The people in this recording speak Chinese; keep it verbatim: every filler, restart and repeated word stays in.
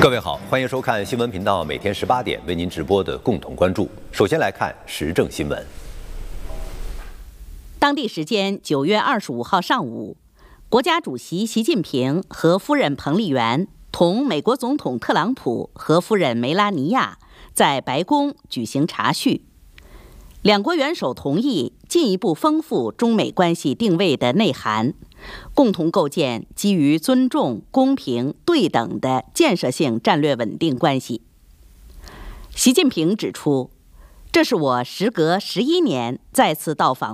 各位好，欢迎收看新闻频道每天十八点为您直播的共同关注。首先来看时政新闻。 当地时间九月二十五号上午，国家主席习近平和夫人彭丽媛同美国总统特朗普和夫人梅拉尼亚在白宫举行茶叙。两国元首同意进一步丰富中美关系定位的内涵，共同构建基于尊重、公平、对等的建设性战略稳定关系。习近平指出，这是我时隔十一年再次到访